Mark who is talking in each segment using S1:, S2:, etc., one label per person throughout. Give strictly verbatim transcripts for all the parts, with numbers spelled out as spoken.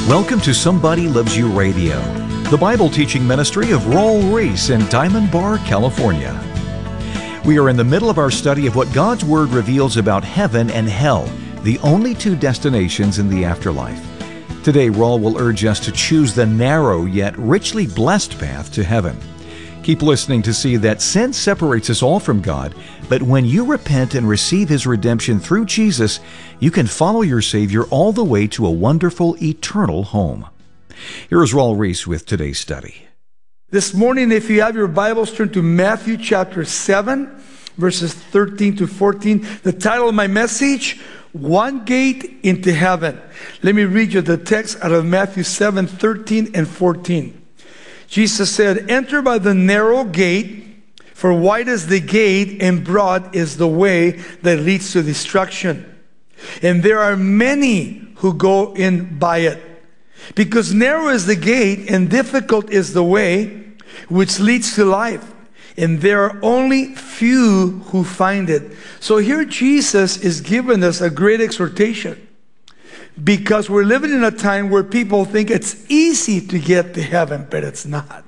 S1: Welcome to Somebody Loves You Radio, the Bible teaching ministry of Raul Ries in Diamond Bar, California. We are in the middle of our study of what God's Word reveals about heaven and hell, the only two destinations in the afterlife. Today, Raul will urge us to choose the narrow yet richly blessed path to heaven. Keep listening to see that sin separates us all from God, but when you repent and receive His redemption through Jesus, you can follow your Savior all the way to a wonderful eternal home. Here is Raul Ries with today's study.
S2: This morning, if you have your Bibles, turn to Matthew chapter seven, verses thirteen to fourteen. The title of my message, One Gate into Heaven. Let me read you the text out of Matthew seven, thirteen and fourteen. Jesus said, "Enter by the narrow gate, for wide is the gate and broad is the way that leads to destruction. And there are many who go in by it. Because narrow is the gate and difficult is the way which leads to life. And there are only few who find it." So here Jesus is giving us a great exhortation. Because we're living in a time where people think it's easy to get to heaven, but it's not.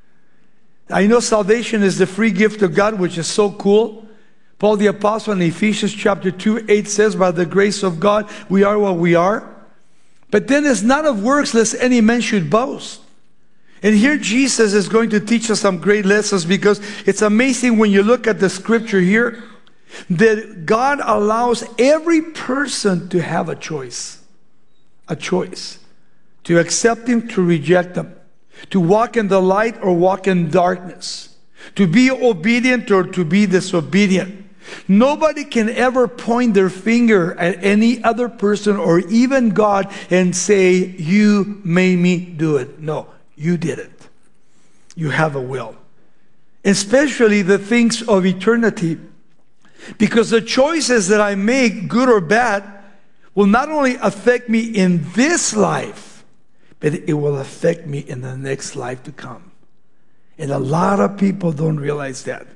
S2: I know salvation is the free gift of God, which is so cool. Paul the Apostle in Ephesians chapter two, eight says, "By the grace of God, we are what we are." But then it's not of works, lest any man should boast. And here Jesus is going to teach us some great lessons, because it's amazing when you look at the scripture here, that God allows every person to have a choice. A choice. To accept Him, to reject Him. To walk in the light or walk in darkness. To be obedient or to be disobedient. Nobody can ever point their finger at any other person or even God and say, "You made me do it." No, you did it. You have a will. Especially the things of eternity. Because the choices that I make, good or bad, will not only affect me in this life, but it will affect me in the next life to come. And a lot of people don't realize that.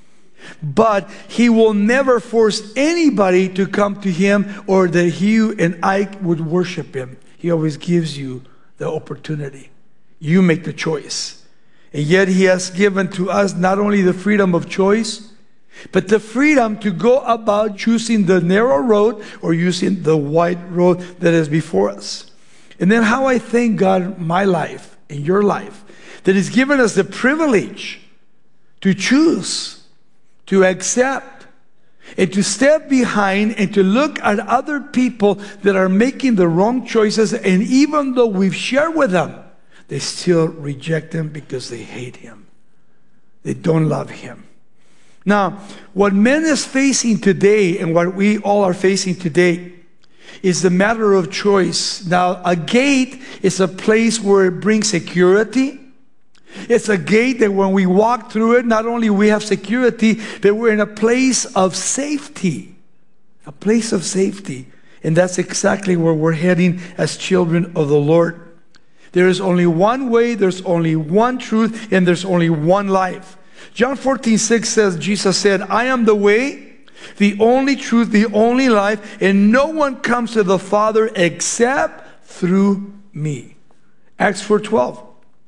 S2: But He will never force anybody to come to Him or that you and I would worship Him. He always gives you the opportunity. You make the choice. And yet He has given to us not only the freedom of choice, but the freedom to go about choosing the narrow road or using the wide road that is before us. And then how I thank God, my life and your life, that He's given us the privilege to choose, to accept, and to step behind and to look at other people that are making the wrong choices. And even though we've shared with them, they still reject Him because they hate Him. They don't love Him. Now, what man is facing today and what we all are facing today is the matter of choice. Now, a gate is a place where it brings security. It's a gate that when we walk through it, not only we have security, but we're in a place of safety. A place of safety. And that's exactly where we're heading as children of the Lord. There is only one way, there's only one truth, and there's only one life. John fourteen, six says, Jesus said, "I am the way, the only truth, the only life, and no one comes to the Father except through me." Acts four twelve.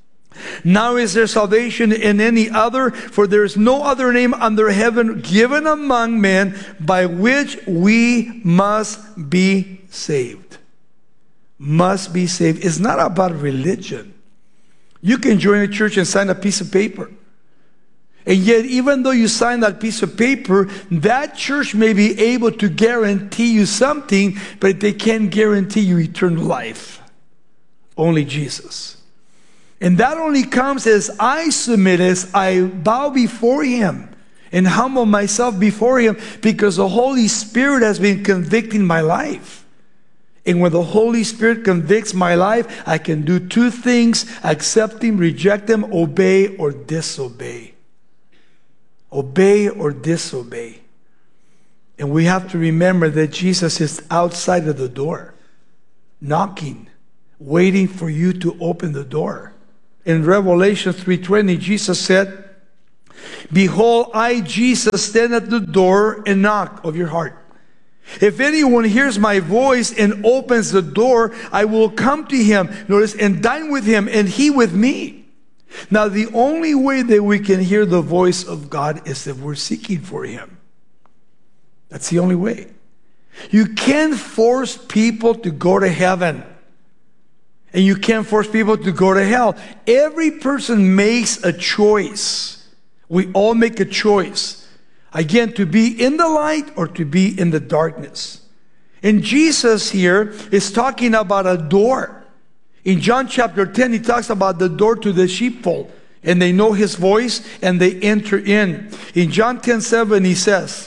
S2: "Now is there salvation in any other? For there is no other name under heaven given among men by which we must be saved." Must be saved. It's not about religion. You can join a church and sign a piece of paper. And yet, even though you sign that piece of paper, that church may be able to guarantee you something, but they can't guarantee you eternal life. Only Jesus. And that only comes as I submit, as I bow before Him and humble myself before Him, because the Holy Spirit has been convicting my life. And when the Holy Spirit convicts my life, I can do two things: accept Him, reject Him, obey or disobey. Obey or disobey. And we have to remember that Jesus is outside of the door, knocking, waiting for you to open the door. In Revelation three twenty, Jesus said, "Behold, I, Jesus, stand at the door and knock of your heart. If anyone hears my voice and opens the door, I will come to him, notice, and dine with him, and he with me. Now, the only way that we can hear the voice of God is if we're seeking for him. That's the only way. You can't force people to go to heaven. And you can't force people to go to hell. Every person makes a choice. We all make a choice. Again, to be in the light or to be in the darkness. And Jesus here is talking about a door. In John chapter ten, he talks about the door to the sheepfold. And they know his voice and they enter in. In John ten seven, he says,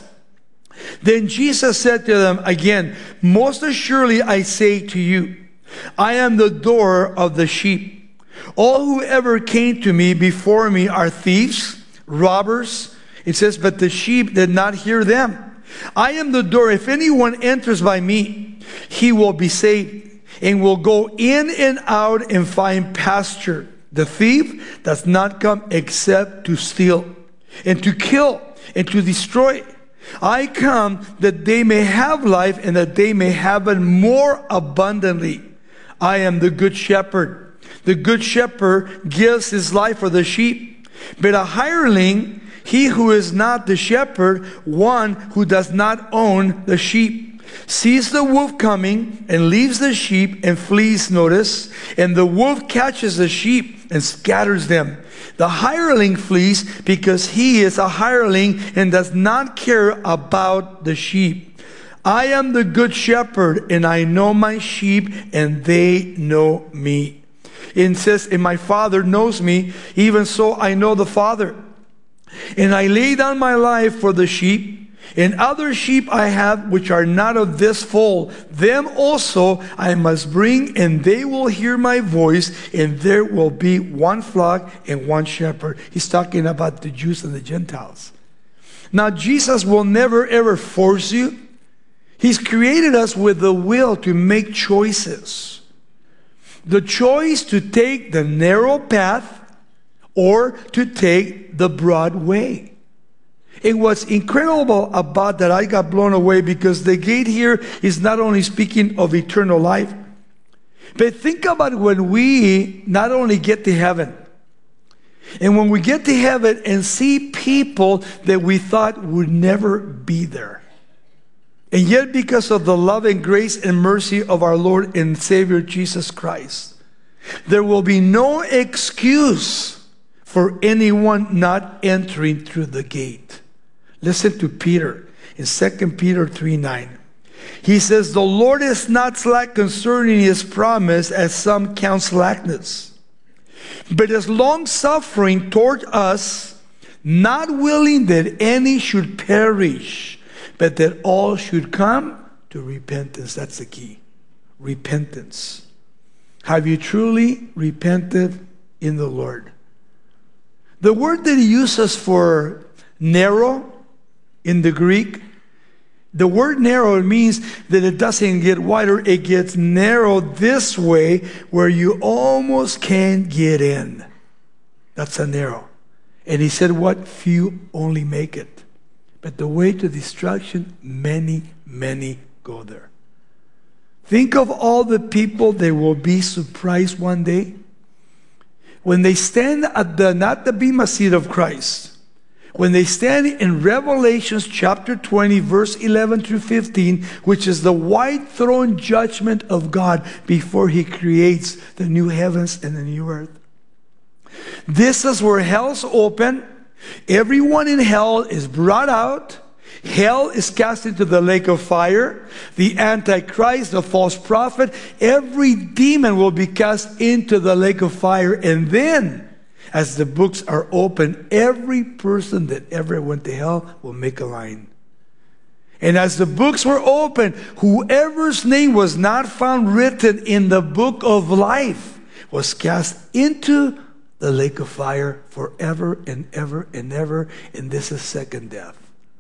S2: then Jesus said to them again, most assuredly I say to you, I am the door of the sheep. All who ever came to me before me are thieves, robbers. It says, but the sheep did not hear them. I am the door. If anyone enters by me, he will be saved and will go in and out and find pasture. The thief does not come except to steal and to kill and to destroy. I come that they may have life and that they may have it more abundantly. I am the good shepherd. The good shepherd gives his life for the sheep. But a hireling, he who is not the shepherd, one who does not own the sheep, sees the wolf coming and leaves the sheep and flees, notice, and the wolf catches the sheep and scatters them. The hireling flees because he is a hireling and does not care about the sheep. I am the good shepherd, and I know my sheep, and they know me. It says, and my Father knows me, even so I know the Father. And I lay down my life for the sheep. And other sheep I have which are not of this fold. Them also I must bring, and they will hear my voice, and there will be one flock and one shepherd. He's talking about the Jews and the Gentiles. Now, Jesus will never ever force you. He's created us with the will to make choices. The choice to take the narrow path or to take the broad way. And what's incredible about that, I got blown away, because the gate here is not only speaking of eternal life, but think about when we not only get to heaven, and when we get to heaven and see people that we thought would never be there. And yet, because of the love and grace and mercy of our Lord and Savior Jesus Christ, there will be no excuse for anyone not entering through the gate. Listen to Peter in Second Peter three nine. He says, the Lord is not slack concerning his promise, as some count slackness, but is long-suffering toward us, not willing that any should perish, but that all should come to repentance. That's the key. Repentance. Have you truly repented in the Lord? The word that he uses for narrow in the Greek, the word narrow means that it doesn't get wider, it gets narrow this way where you almost can't get in. That's a narrow. And he said, what? Few only make it. But the way to destruction, many, many go there. Think of all the people that will be surprised one day when they stand at the, not the bema seat of Christ, when they stand in Revelations chapter twenty, verse eleven through fifteen, which is the white throne judgment of God before he creates the new heavens and the new earth. This is where hell's open. Everyone in hell is brought out. Hell is cast into the lake of fire. The Antichrist, the false prophet, every demon will be cast into the lake of fire. And then, as the books are open, every person that ever went to hell will make a line. And as the books were open, whoever's name was not found written in the book of life was cast into the lake of fire forever and ever and ever. And this is second death.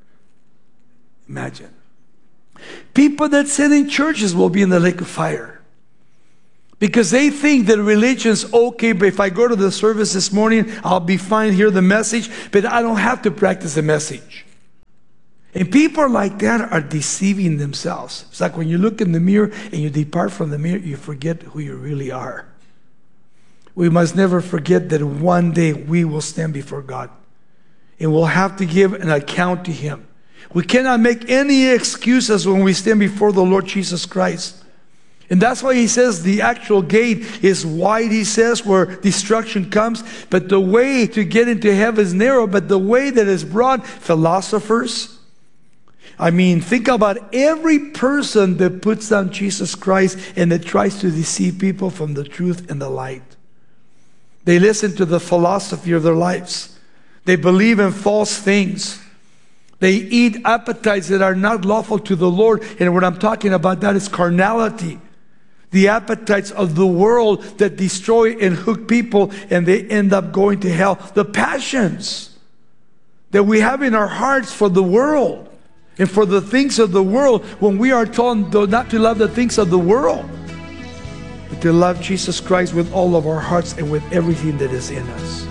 S2: Imagine. People that sit in churches will be in the lake of fire. Because they think that religion's okay, but if I go to the service this morning, I'll be fine, hear the message, but I don't have to practice the message. And people like that are deceiving themselves. It's like when you look in the mirror and you depart from the mirror, you forget who you really are. We must never forget that one day we will stand before God. And we'll have to give an account to Him. We cannot make any excuses when we stand before the Lord Jesus Christ. And that's why He says the actual gate is wide, He says, where destruction comes. But the way to get into heaven is narrow. But the way that is broad, philosophers. I mean, think about every person that puts down Jesus Christ and that tries to deceive people from the truth and the light. They listen to the philosophy of their lives. They believe in false things. They eat appetites that are not lawful to the Lord. And what I'm talking about, that is carnality. The appetites of the world that destroy and hook people, and they end up going to hell. The passions that we have in our hearts for the world and for the things of the world, when we are told not to love the things of the world, but to love Jesus Christ with all of our hearts and with everything that is in us.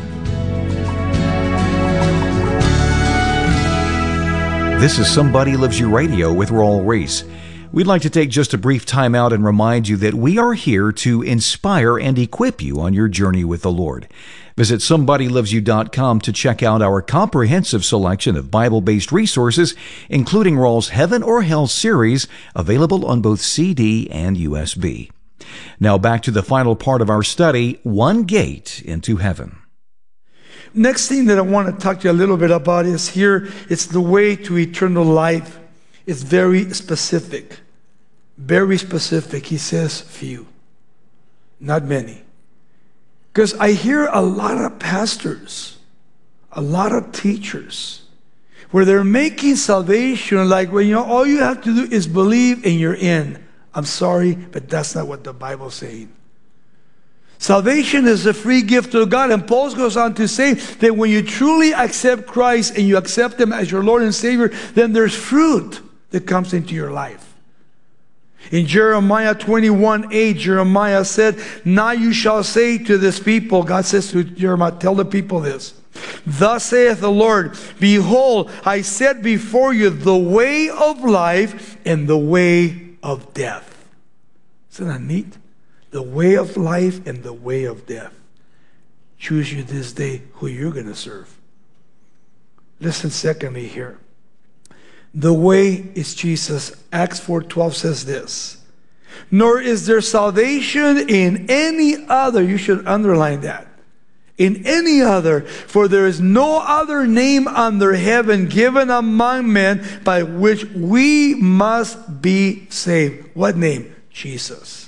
S1: This is Somebody Loves You Radio with Raul Ries. We'd like to take just a brief time out and remind you that we are here to inspire and equip you on your journey with the Lord. Visit somebody loves you dot com to check out our comprehensive selection of Bible-based resources, including Raul's Heaven or Hell series, available on both C D and U S B. Now back to the final part of our study, One Gate into Heaven.
S2: Next thing that I want to talk to you a little bit about is here, it's the way to eternal life. It's very specific. Very specific. He says few. Not many. Because I hear a lot of pastors, a lot of teachers, where they're making salvation like, well, you know, all you have to do is believe and you're in. I'm sorry, but that's not what the Bible's saying. Salvation is a free gift of God. And Paul goes on to say that when you truly accept Christ and you accept Him as your Lord and Savior, then there's fruit that comes into your life. In Jeremiah twenty-one eight, Jeremiah said, now you shall say to this people, God says to Jeremiah, tell the people this, thus saith the Lord, behold, I set before you the way of life and the way of death. Isn't that neat? The way of life and the way of death. Choose you this day who you're going to serve. Listen secondly here. The way is Jesus. Acts four twelve says this. Nor is there salvation in any other. You should underline that. In any other. For there is no other name under heaven given among men by which we must be saved. What name? Jesus.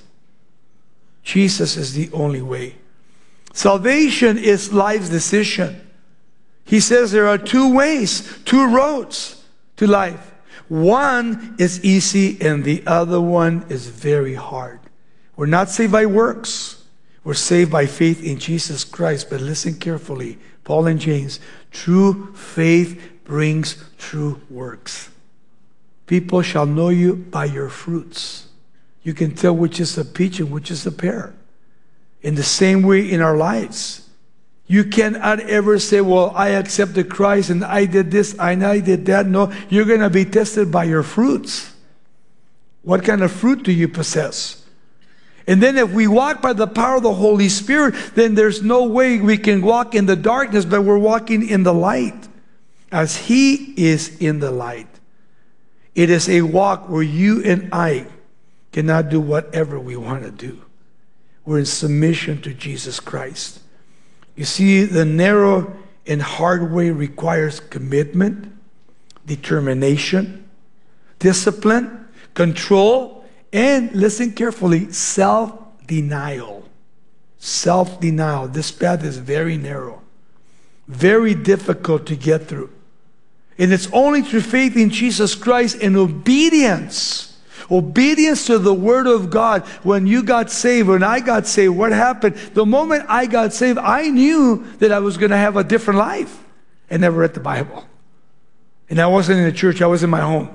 S2: Jesus is the only way. Salvation is life's decision. He says there are two ways, two roads to life. One is easy and the other one is very hard. We're not saved by works. We're saved by faith in Jesus Christ. But listen carefully, Paul and James, true faith brings true works. People shall know you by your fruits. You can tell which is a peach and which is a pear. In the same way in our lives. You cannot ever say, well, I accepted Christ and I did this and I did that. No, you're going to be tested by your fruits. What kind of fruit do you possess? And then if we walk by the power of the Holy Spirit, then there's no way we can walk in the darkness, but we're walking in the light as He is in the light. It is a walk where you and I cannot do whatever we want to do. We're in submission to Jesus Christ. You see, the narrow and hard way requires commitment, determination, discipline, control, and, listen carefully, self-denial. Self-denial. This path is very narrow, very difficult to get through. And it's only through faith in Jesus Christ and obedience. Obedience to the Word of God. When you got saved, when I got saved, what happened? The moment I got saved, I knew that I was going to have a different life. I never read the Bible. And I wasn't in the church, I was in my home.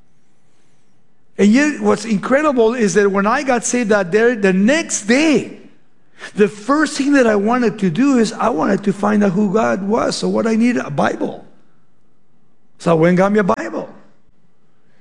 S2: And yet, what's incredible is that when I got saved that day, the next day, the first thing that I wanted to do is I wanted to find out who God was. So what I needed, a Bible. So I went and got me a Bible.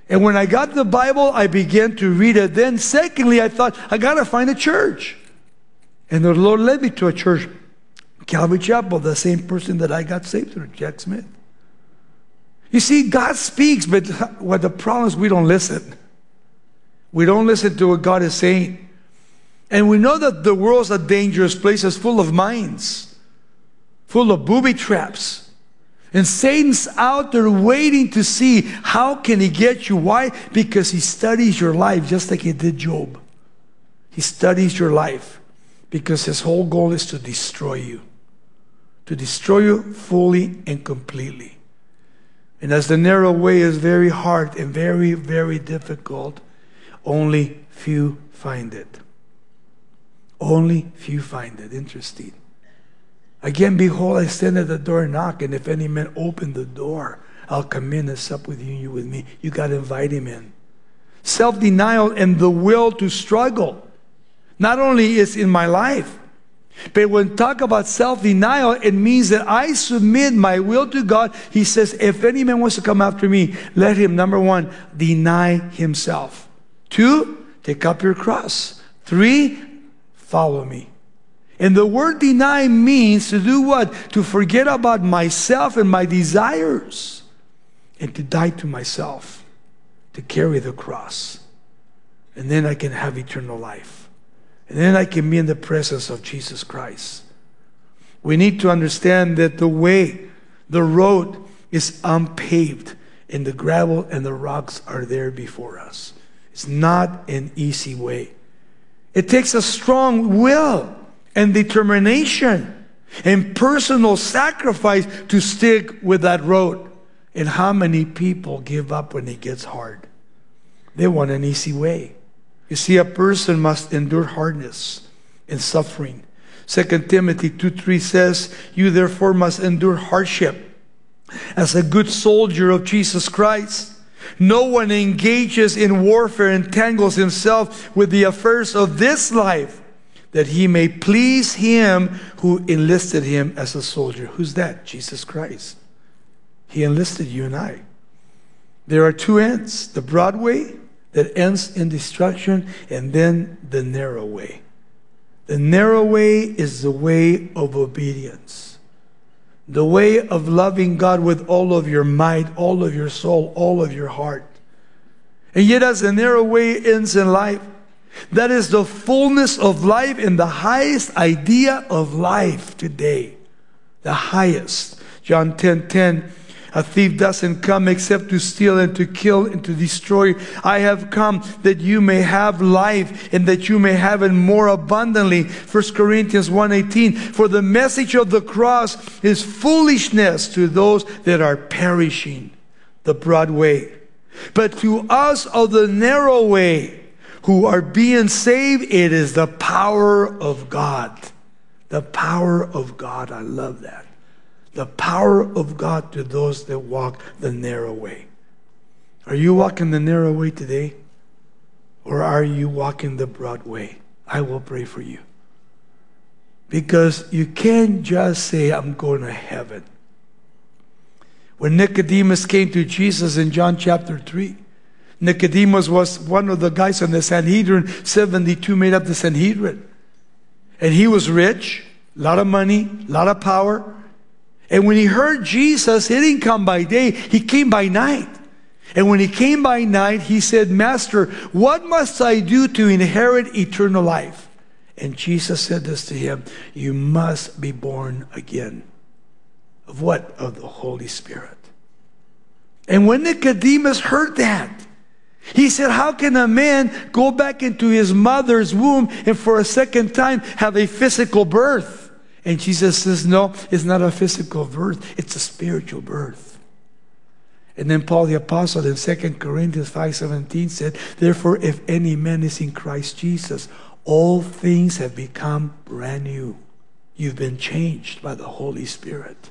S2: And when I got the Bible, I began to read it. Then secondly, I thought, I got to find a church. And the Lord led me to a church, Calvary Chapel, the same person that I got saved through, Jack Smith. You see, God speaks, but what the problem is, we don't listen. We don't listen to what God is saying. And we know that the world's a dangerous place. It's full of mines, full of booby traps. And Satan's out there waiting to see how can he get you. Why? Because he studies your life just like he did Job. He studies your life because his whole goal is to destroy you. To destroy you fully and completely. And as the narrow way is very hard and very, very difficult, only few find it. Only few find it. Interesting. Again, behold, I stand at the door and knock, and if any man open the door, I'll come in and sup with you and you with me. You got to invite him in. Self-denial and the will to struggle. Not only is in my life, but when talk about self-denial, it means that I submit my will to God. He says, if any man wants to come after me, let him, number one, deny himself. Two, take up your cross. Three, follow me. And the word deny means to do what? To forget about myself and my desires and to die to myself, to carry the cross. And then I can have eternal life. And then I can be in the presence of Jesus Christ. We need to understand that the way, the road is unpaved and the gravel and the rocks are there before us. It's not an easy way. It takes a strong will and determination and personal sacrifice to stick with that road. And how many people give up when it gets hard? They want an easy way. You see, a person must endure hardness and suffering. Second Timothy two three says, you therefore must endure hardship as a good soldier of Jesus Christ. No one engages in warfare and entangles himself with the affairs of this life, that he may please him who enlisted him as a soldier. Who's that? Jesus Christ. He enlisted you and I. There are two ends. The broad way that ends in destruction, and then the narrow way. The narrow way is the way of obedience. The way of loving God with all of your might, all of your soul, all of your heart. And yet as the narrow way ends in life, that is the fullness of life and the highest idea of life today. The highest. John ten ten, a thief doesn't come except to steal and to kill and to destroy. I have come that you may have life and that you may have it more abundantly. First Corinthians one eighteen, for the message of the cross is foolishness to those that are perishing, the broad way. But to us of the narrow way, who are being saved, it is the power of God. The power of God. I love that. The power of God to those that walk the narrow way. Are you walking the narrow way today? Or are you walking the broad way? I will pray for you. Because you can't just say, I'm going to heaven. When Nicodemus came to Jesus in John chapter three, Nicodemus was one of the guys on the Sanhedrin. seventy-two made up the Sanhedrin. And he was rich, a lot of money, a lot of power. And when he heard Jesus, he didn't come by day, he came by night. And when he came by night, he said, Master, what must I do to inherit eternal life? And Jesus said this to him, you must be born again. Of what? Of the Holy Spirit. And when Nicodemus heard that, he said, how can a man go back into his mother's womb and for a second time have a physical birth? And Jesus says, no, it's not a physical birth. It's a spiritual birth. And then Paul the Apostle in Second Corinthians five seventeen said, therefore, if any man is in Christ Jesus, all things have become brand new. You've been changed by the Holy Spirit.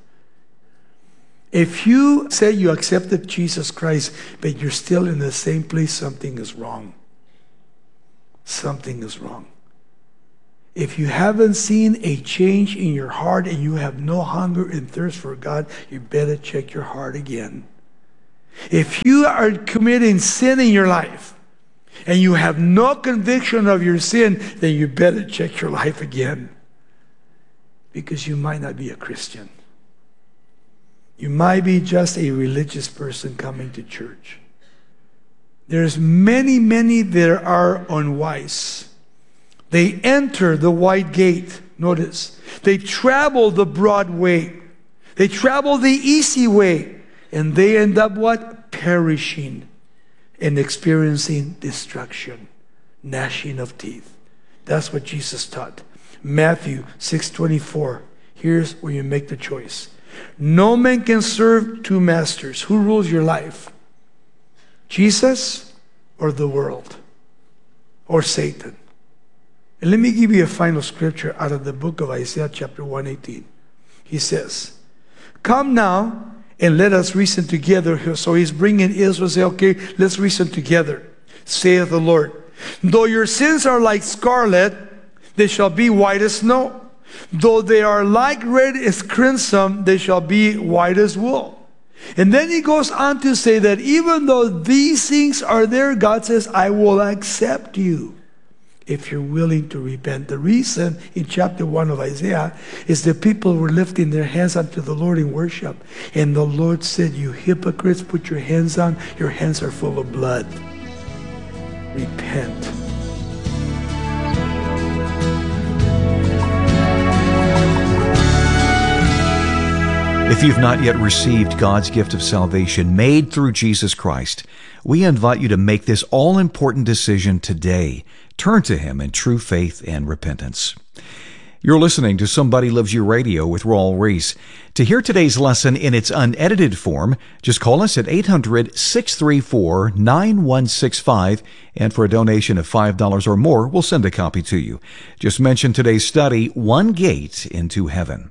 S2: If you say you accepted Jesus Christ, but you're still in the same place, something is wrong. Something is wrong. If you haven't seen a change in your heart and you have no hunger and thirst for God, you better check your heart again. If you are committing sin in your life and you have no conviction of your sin, then you better check your life again, because you might not be a Christian. You might be just a religious person coming to church. There's many, many that are unwise. They enter the wide gate. Notice, they travel the broad way. They travel the easy way. And they end up what? Perishing and experiencing destruction. Gnashing of teeth. That's what Jesus taught. Matthew six twenty-four. Here's where you make the choice. No man can serve two masters. Who rules your life? Jesus or the world? Or Satan? And let me give you a final scripture out of the book of Isaiah chapter one eighteen. He says, come now and let us reason together. So he's bringing Israel, say, okay, let's reason together, saith the Lord. Though your sins are like scarlet, they shall be white as snow. Though they are like red as crimson, they shall be white as wool. And then he goes on to say that even though these things are there, God says, I will accept you if you're willing to repent. The reason in chapter one of Isaiah is the people were lifting their hands unto the Lord in worship. And the Lord said, you hypocrites, put your hands on. Your hands are full of blood. Repent.
S1: If you've not yet received God's gift of salvation made through Jesus Christ, we invite you to make this all-important decision today. Turn to Him in true faith and repentance. You're listening to Somebody Loves You Radio with Raul Ries. To hear today's lesson in its unedited form, just call us at eight hundred, six three four, nine one six five, and for a donation of five dollars or more, we'll send a copy to you. Just mention today's study, One Gate into Heaven.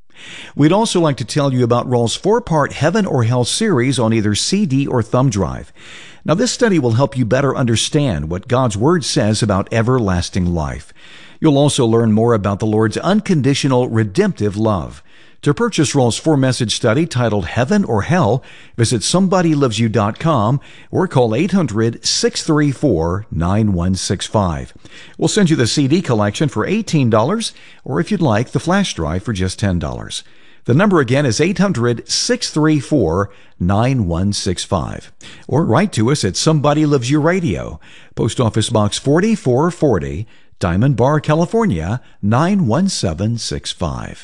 S1: We'd also like to tell you about Raul's four-part Heaven or Hell series on either C D or thumb drive. Now, this study will help you better understand what God's Word says about everlasting life. You'll also learn more about the Lord's unconditional redemptive love. To purchase Raul's four-message study titled Heaven or Hell, visit somebody loves you dot com or call eight hundred, six three four, nine one six five. We'll send you the C D collection for eighteen dollars, or if you'd like, the flash drive for just ten dollars. The number again is eight hundred, six three four, nine one six five. Or write to us at Somebody Loves You Radio, Post Office Box forty-four forty, Diamond Bar, California, nine one seven six five.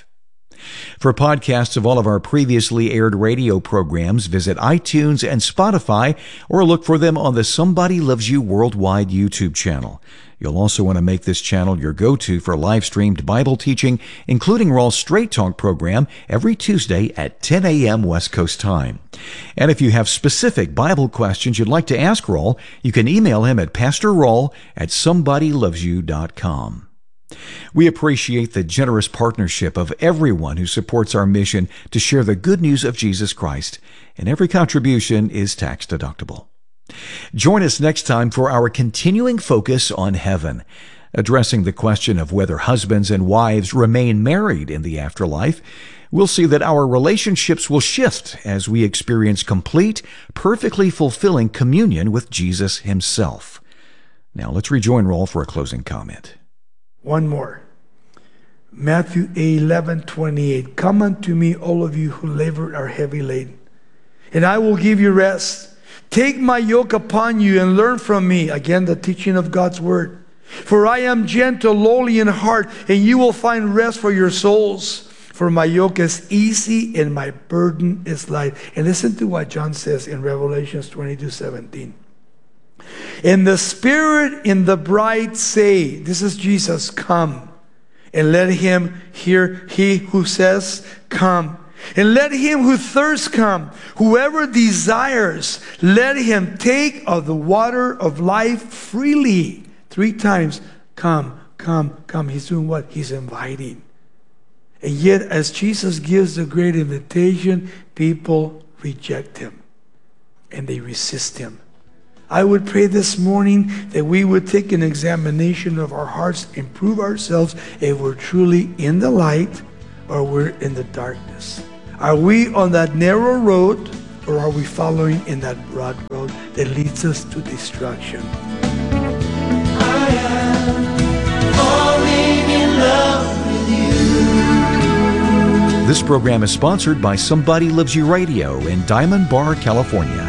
S1: For podcasts of all of our previously aired radio programs, visit iTunes and Spotify, or look for them on the Somebody Loves You Worldwide YouTube channel. You'll also want to make this channel your go-to for live-streamed Bible teaching, including Raul's Straight Talk program every Tuesday at ten a.m. West Coast time. And if you have specific Bible questions you'd like to ask Raul, you can email him at pastor raul at somebody loves you dot com. We appreciate the generous partnership of everyone who supports our mission to share the good news of Jesus Christ, and every contribution is tax deductible. Join us next time for our continuing focus on heaven, addressing the question of whether husbands and wives remain married in the afterlife. We'll see that our relationships will shift as we experience complete, perfectly fulfilling communion with Jesus Himself. Now let's rejoin Raul for a closing comment.
S2: One more. Matthew eleven twenty-eight. Come unto me, all of you who labor and are heavy laden, and I will give you rest. Take my yoke upon you and learn from me. Again, the teaching of God's Word. For I am gentle, lowly in heart, and you will find rest for your souls. For my yoke is easy and my burden is light. And listen to what John says in Revelation twenty-two seventeen. And the Spirit and the bride say, this is Jesus, come. And let him hear, he who says, come. And let him who thirsts come. Whoever desires, let him take of the water of life freely. Three times, come, come, come. He's doing what? He's inviting. And yet, as Jesus gives the great invitation, people reject him. And they resist him. I would pray this morning that we would take an examination of our hearts, improve ourselves if we're truly in the light or we're in the darkness. Are we on that narrow road or are we following in that broad road that leads us to destruction?
S3: I am falling in love with you.
S1: This program is sponsored by Somebody Loves You Radio in Diamond Bar, California.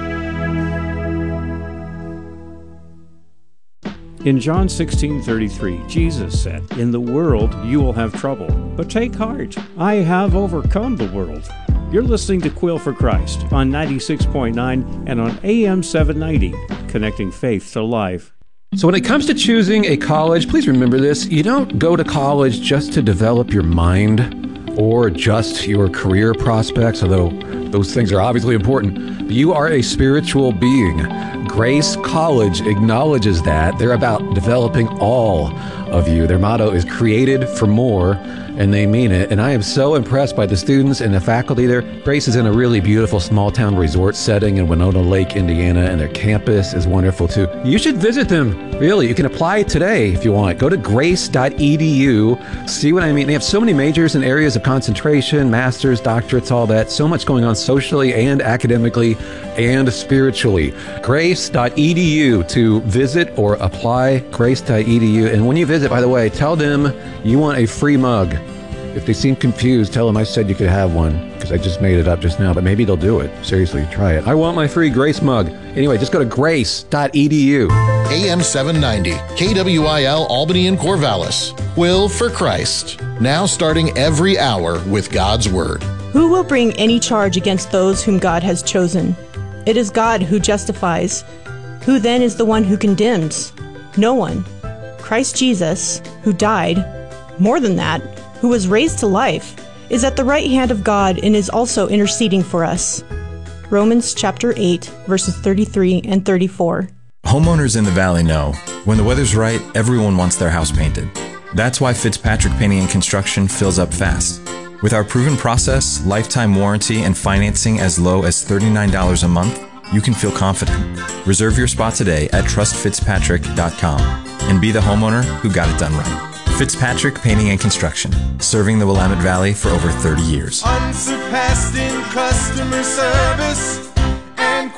S4: In John sixteen thirty-three, Jesus said, "In the world you will have trouble, but take heart, I have overcome the world." You're listening to Quill for Christ on ninety-six point nine and on A M seven ninety, connecting faith to life.
S5: So when it comes to choosing a college, please remember this. You don't go to college just to develop your mind or just your career prospects, although those things are obviously important. You are a spiritual being. Grace College acknowledges that. They're about developing all of you. Their motto is created for more, and they mean it. And I am so impressed by the students and the faculty there. Grace is in a really beautiful small-town resort setting in Winona Lake, Indiana, and their campus is wonderful too. You should visit them. Really, you can apply today if you want. Go to grace dot e d u. See what I mean? They have so many majors and areas of concentration, masters, doctorates, all that. So much going on socially and academically and spiritually. grace dot e d u to visit or apply. grace dot e d u. And when you visit, by the way, tell them you want a free mug. If they seem confused, tell them I said you could have one, because I just made it up just now, but maybe they'll do it. Seriously, try it. I want my free Grace mug. Anyway, just go to grace dot e d u.
S6: A M seven ninety, K W I L Albany and Corvallis. Quill for Christ. Now starting every hour with God's Word.
S7: Who will bring any charge against those whom God has chosen? It is God who justifies. Who then is the one who condemns? No one. Christ Jesus, who died, more than that, who was raised to life, is at the right hand of God and is also interceding for us. Romans chapter eight, verses thirty-three and thirty-four.
S8: Homeowners in the Valley know, when the weather's right, everyone wants their house painted. That's why Fitzpatrick Painting and Construction fills up fast. With our proven process, lifetime warranty, and financing as low as thirty-nine dollars a month, you can feel confident. Reserve your spot today at trust fitzpatrick dot com and be the homeowner who got it done right. Fitzpatrick Painting and Construction, serving the Willamette Valley for over thirty years.
S3: Unsurpassed in customer service and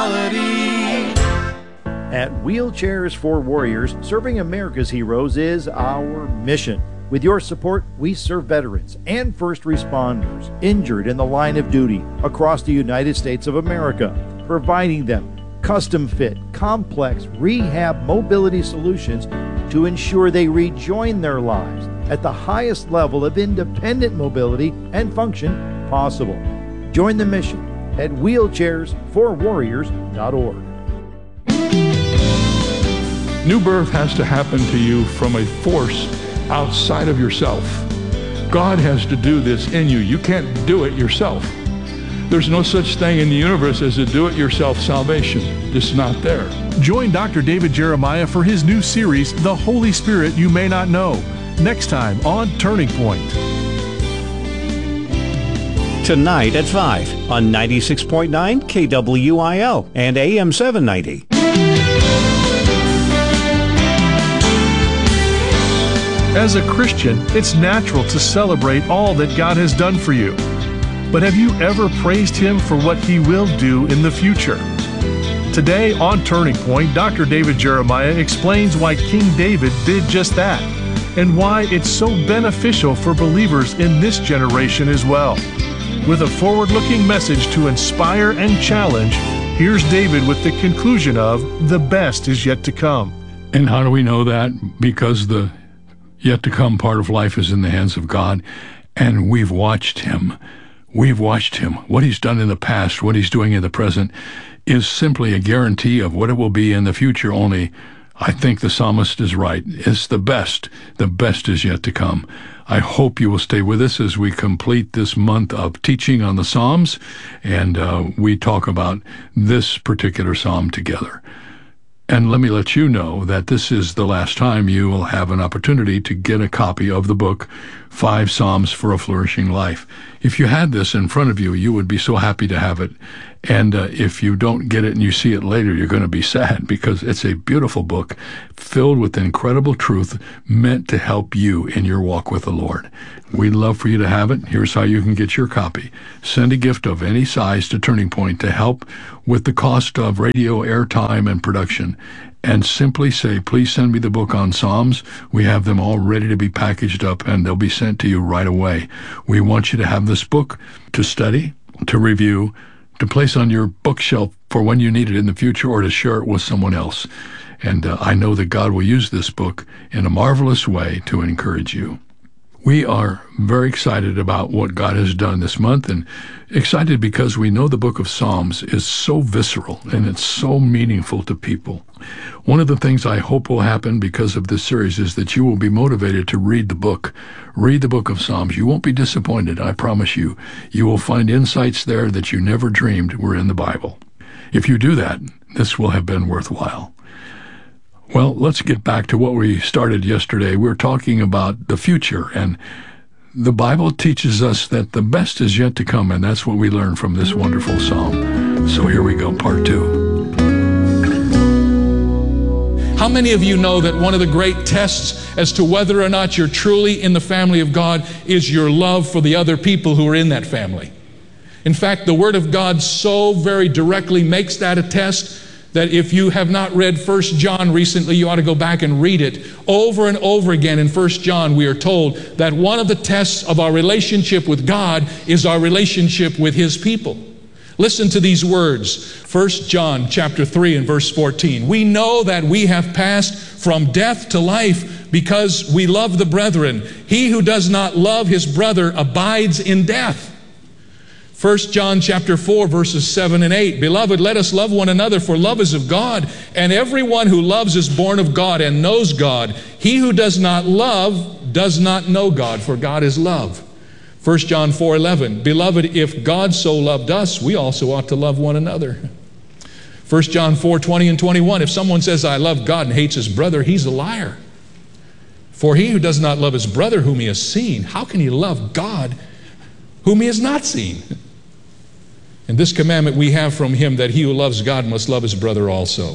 S3: quality.
S9: At Wheelchairs for Warriors, serving America's heroes is our mission. With your support, we serve veterans and first responders injured in the line of duty across the United States of America, providing them custom-fit, complex rehab mobility solutions to ensure they rejoin their lives at the highest level of independent mobility and function possible. Join the mission at wheelchairs for warriors dot org.
S10: New birth has to happen to you from a force outside of yourself. God has to do this in you. You can't do it yourself. There's no such thing in the universe as a do-it-yourself salvation. It's not there.
S11: Join Doctor David Jeremiah for his new series, The Holy Spirit You May Not Know, next time on Turning Point.
S4: Tonight at five on ninety-six point nine K W I L and A M seven ninety.
S11: As a Christian, it's natural to celebrate all that God has done for you. But have you ever praised Him for what He will do in the future? Today on Turning Point, Doctor David Jeremiah explains why King David did just that and why it's so beneficial for believers in this generation as well. With a forward-looking message to inspire and challenge, here's David with the conclusion of The Best Is Yet to Come.
S10: And how do we know that? Because the yet to come part of life is in the hands of God, and we've watched Him. We've watched Him. What He's done in the past, what He's doing in the present, is simply a guarantee of what it will be in the future. Only, I think the psalmist is right. It's the best. The best is yet to come. I hope you will stay with us as we complete this month of teaching on the Psalms, and uh, we talk about this particular psalm together. And let me let you know that this is the last time you will have an opportunity to get a copy of the book, Five Psalms for a Flourishing Life. If you had this in front of you, you would be so happy to have it. And uh, if you don't get it and you see it later, you're going to be sad, because it's a beautiful book filled with incredible truth meant to help you in your walk with the Lord. We'd love for you to have it. Here's how you can get your copy. Send a gift of any size to Turning Point to help with the cost of radio airtime and production. And simply say, please send me the book on Psalms. We have them all ready to be packaged up, and they'll be sent to you right away. We want you to have this book to study, to review, to place on your bookshelf for when you need it in the future, or to share it with someone else. And uh, I know that God will use this book in a marvelous way to encourage you. We are very excited about what God has done this month, and excited because we know the book of Psalms is so visceral and it's so meaningful to people. One of the things I hope will happen because of this series is that you will be motivated to read the book. Read the book of Psalms. You won't be disappointed, I promise you. You will find insights there that you never dreamed were in the Bible. If you do that, this will have been worthwhile. Well, let's get back to what we started yesterday. We're talking about the future, and the Bible teaches us that the best is yet to come, and that's what we learn from this wonderful psalm. So here we go, part two.
S12: How many of you know that one of the great tests as to whether or not you're truly in the family of God is your love for the other people who are in that family? In fact, the Word of God so very directly makes that a test that if you have not read First John recently, you ought to go back and read it. Over and over again in First John, we are told that one of the tests of our relationship with God is our relationship with His people. Listen to these words, First John chapter three and verse fourteen. We know that we have passed from death to life because we love the brethren. He who does not love his brother abides in death. First John chapter four, verses seven and eight. Beloved, let us love one another, for love is of God, and everyone who loves is born of God and knows God. He who does not love does not know God, for God is love. First John four eleven. Beloved, if God so loved us, we also ought to love one another. First John four twenty and twenty-one. If someone says, I love God, and hates his brother, he's a liar. For he who does not love his brother whom he has seen, how can he love God whom he has not seen? And this commandment we have from him, that he who loves God must love his brother also.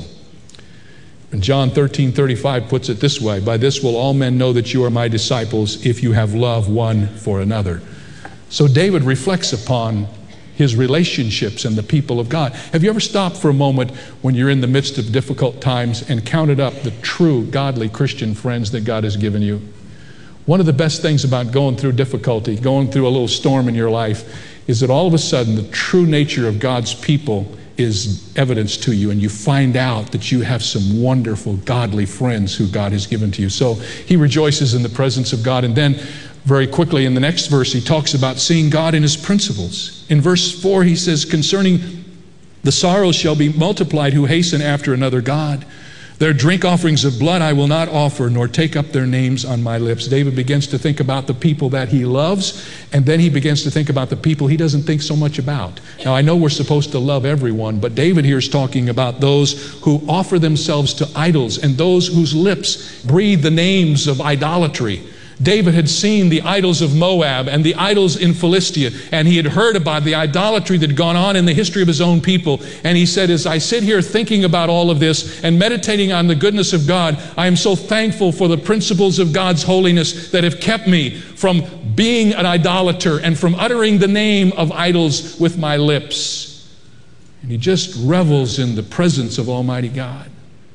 S12: And John thirteen thirty-five puts it this way, by this will all men know that you are my disciples, if you have love one for another. So David reflects upon his relationships and the people of God. Have you ever stopped for a moment when you're in the midst of difficult times and counted up the true godly Christian friends that God has given you? One of the best things about going through difficulty, going through a little storm in your life, is that all of a sudden the true nature of God's people is evidence to you, and you find out that you have some wonderful godly friends who God has given to you. So he rejoices in the presence of God. And then very quickly in the next verse, he talks about seeing God in his principles. In verse four, he says, concerning the sorrows shall be multiplied who hasten after another God. Their drink offerings of blood I will not offer, nor take up their names on my lips. David begins to think about the people that he loves, and then he begins to think about the people he doesn't think so much about. Now, I know we're supposed to love everyone, but David here is talking about those who offer themselves to idols and those whose lips breathe the names of idolatry. David had seen the idols of Moab and the idols in Philistia, and he had heard about the idolatry that had gone on in the history of his own people. And he said, as I sit here thinking about all of this and meditating on the goodness of God, I am so thankful for the principles of God's holiness that have kept me from being an idolater and from uttering the name of idols with my lips. And he just revels in the presence of Almighty God.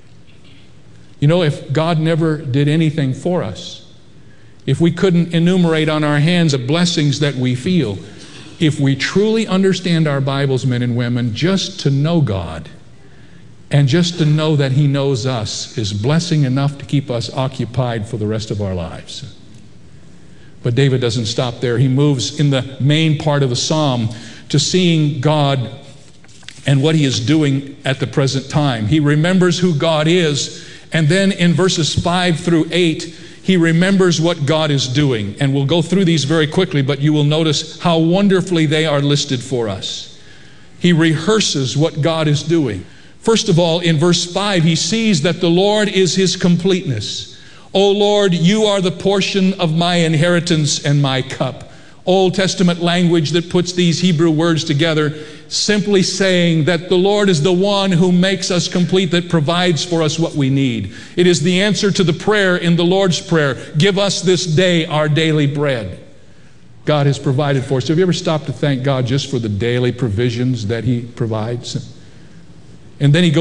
S12: You know, if God never did anything for us, if we couldn't enumerate on our hands the blessings that we feel, if we truly understand our Bibles, men and women, just to know God and just to know that He knows us is blessing enough to keep us occupied for the rest of our lives. But David doesn't stop there. He moves in the main part of the psalm to seeing God and what He is doing at the present time. He remembers who God is, and then in verses five through eight, he remembers what God is doing. And we'll go through these very quickly, but you will notice how wonderfully they are listed for us. He rehearses what God is doing. First of all, in verse five, he sees that the Lord is his completeness. O Lord, you are the portion of my inheritance and my cup. Old Testament language that puts these Hebrew words together, simply saying that the Lord is the one who makes us complete, that provides for us what we need. It is the answer to the prayer in the Lord's Prayer, give us this day our daily bread. God has provided for us. Have you ever stopped to thank God just for the daily provisions that He provides? And then He goes